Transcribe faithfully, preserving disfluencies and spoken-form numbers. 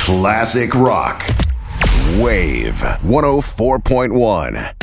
Classic rock. Wave one oh four point one.